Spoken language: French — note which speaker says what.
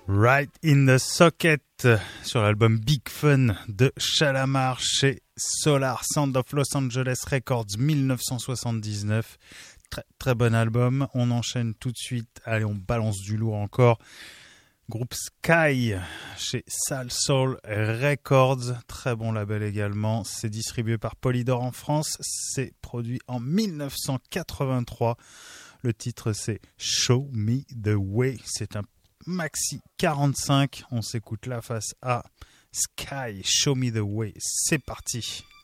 Speaker 1: Right in the Socket sur l'album Big Fun de Shalamar chez Solar Sound of Los Angeles Records 1979. Très, très bon album. On enchaîne tout de suite. Allez, on balance du lourd encore. Groupe Sky chez Sal Soul Records. Très bon label également. C'est distribué par Polydor en France. C'est produit en 1983. Le titre c'est Show Me the Way. C'est un maxi 45. On s'écoute la face A. Sky, Show Me the Way. C'est parti.